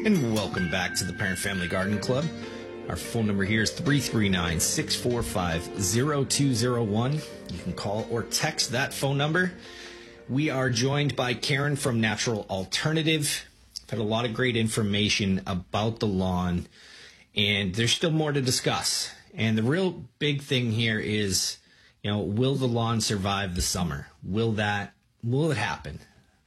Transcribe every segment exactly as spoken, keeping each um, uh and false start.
And welcome back to the Parent Family Garden Club. Our phone number here is three three nine, six four five, zero two zero one. You can call or text that phone number. We are joined by Karen from Natural Alternative. I've had a lot of great information about the lawn, and there's still more to discuss. And the real big thing here is, you know, will the lawn survive the summer? Will that, will it happen?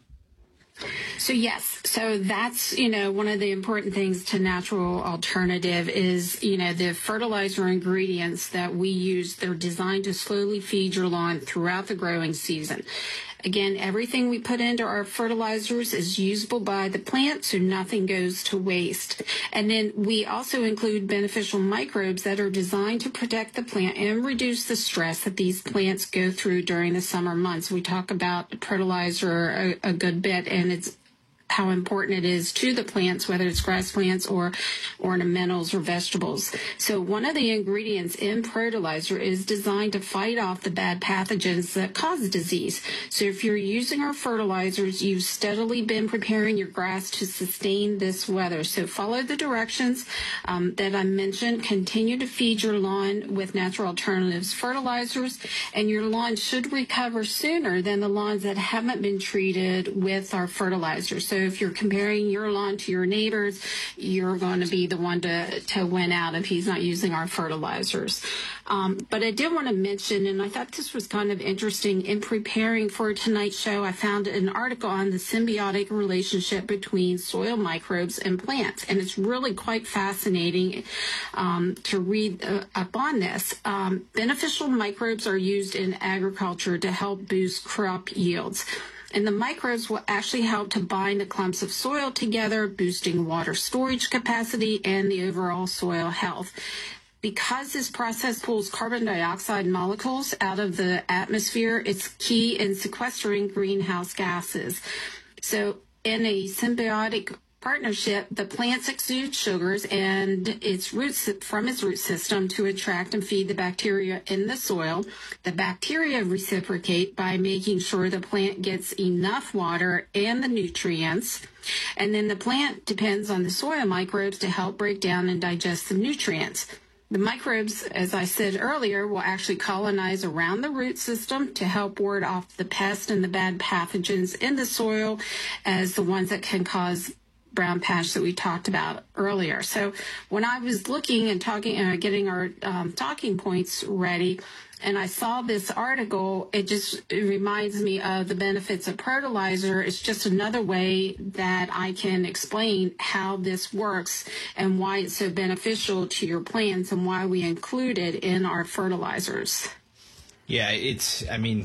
So yes, so that's, you know, one of the important things to Natural Alternative is, you know, the fertilizer ingredients that we use, they're designed to slowly feed your lawn throughout the growing season. Again, everything we put into our fertilizers is usable by the plant, so nothing goes to waste. And then we also include beneficial microbes that are designed to protect the plant and reduce the stress that these plants go through during the summer months. We talk about fertilizer a, a good bit, and it's how important it is to the plants, whether it's grass plants or ornamentals or vegetables. So one of the ingredients in fertilizer is designed to fight off the bad pathogens that cause disease. So if you're using our fertilizers, you've steadily been preparing your grass to sustain this weather. So follow the directions um, that I mentioned. Continue to feed your lawn with Natural Alternatives fertilizers, and your lawn should recover sooner than the lawns that haven't been treated with our fertilizers. So if you're comparing your lawn to your neighbor's, you're going to be the one to, to win out if he's not using our fertilizers. Um, but I did want to mention, and I thought this was kind of interesting, in preparing for tonight's show, I found an article on the symbiotic relationship between soil microbes and plants. And it's really quite fascinating um, to read uh, up on this. Um, beneficial microbes are used in agriculture to help boost crop yields. And the microbes will actually help to bind the clumps of soil together, boosting water storage capacity and the overall soil health. Because this process pulls carbon dioxide molecules out of the atmosphere, it's key in sequestering greenhouse gases. So in a symbiotic partnership, the plants exude sugars and its roots from its root system to attract and feed the bacteria in the soil. The bacteria reciprocate by making sure the plant gets enough water and the nutrients. And then the plant depends on the soil microbes to help break down and digest the nutrients. The microbes, as I said earlier, will actually colonize around the root system to help ward off the pests and the bad pathogens in the soil as the ones that can cause brown patch that we talked about earlier. So when I was looking and talking, uh, getting our um, talking points ready, and I saw this article, it just it reminds me of the benefits of fertilizer. It's just another way that I can explain how this works and why it's so beneficial to your plants and why we include it in our fertilizers. Yeah, it's, I mean,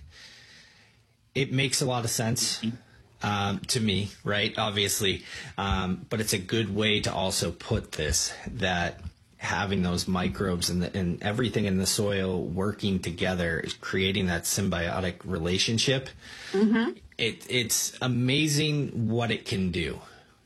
it makes a lot of sense. Um, to me, right, obviously, um, but it's a good way to also put this, that having those microbes and, the, and everything in the soil working together is creating that symbiotic relationship. Mm-hmm. It, it's amazing what it can do.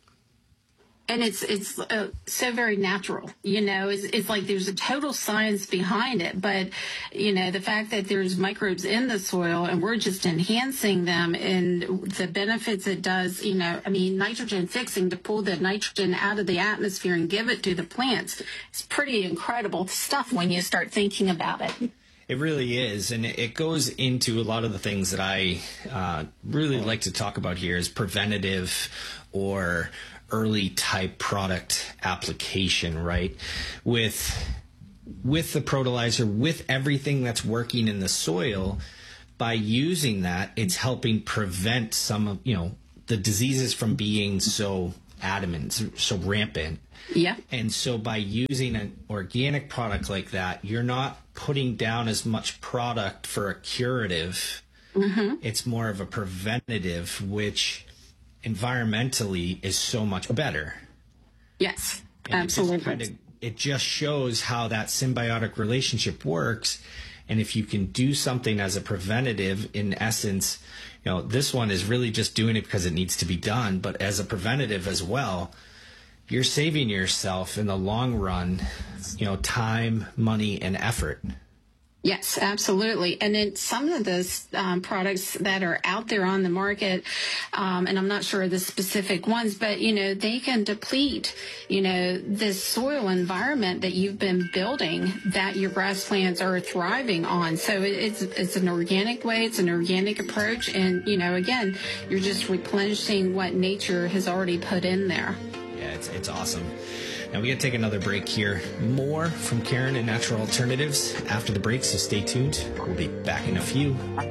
And it's it's uh, so very natural, you know, it's, it's like there's a total science behind it. But, you know, the fact that there's microbes in the soil and we're just enhancing them and the benefits it does, you know, I mean, nitrogen fixing to pull the nitrogen out of the atmosphere and give it to the plants. It's pretty incredible stuff when you start thinking about it. It really is, and it goes into a lot of the things that I uh, really like to talk about here is preventative or early type product application, right? With with the fertilizer, with everything that's working in the soil, by using that, it's helping prevent some of, you know, the diseases from being so adamant, so rampant. Yeah. And so by using an organic product like that, you're not putting down as much product for a curative. Mm-hmm. It's more of a preventative, which environmentally is so much better. Yes, and absolutely. It just, kind of, it just shows how that symbiotic relationship works. And if you can do something as a preventative, in essence, you know, this one is really just doing it because it needs to be done, but as a preventative as well, you're saving yourself in the long run, you know, time, money, and effort. Yes, absolutely. And then some of those um, products that are out there on the market, um, and I'm not sure of the specific ones, but, you know, they can deplete, you know, this soil environment that you've been building that your grass plants are thriving on. So it, it's, it's an organic way. It's an organic approach. And, you know, again, you're just replenishing what nature has already put in there. Yeah, it's, it's awesome. Now we got to take another break here. More from Karen and Natural Alternatives after the break, so stay tuned. We'll be back in a few.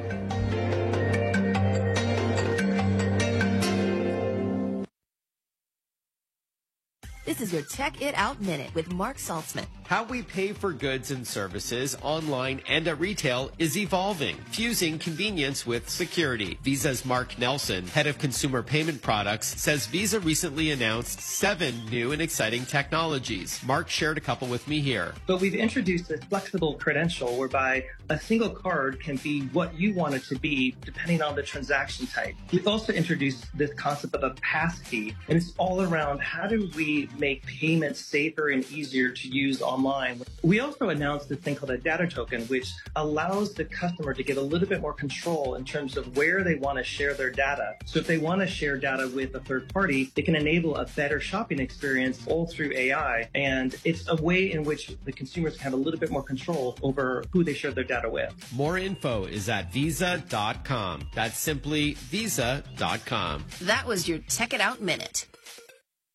This is your Check It Out Minute with Mark Saltzman. How we pay for goods and services online and at retail is evolving, fusing convenience with security. Visa's Mark Nelson, head of consumer payment products, says Visa recently announced seven new and exciting technologies. Mark shared a couple with me here. But we've introduced this flexible credential whereby a single card can be what you want it to be depending on the transaction type. We've also introduced this concept of a passkey, and it's all around how do we make payments safer and easier to use online. We also announced this thing called a data token, which allows the customer to get a little bit more control in terms of where they want to share their data. So if they want to share data with a third party, it can enable a better shopping experience all through A I. And it's a way in which the consumers can have a little bit more control over who they share their data with. More info is at visa dot com. That's simply visa dot com. That was your Check It Out Minute.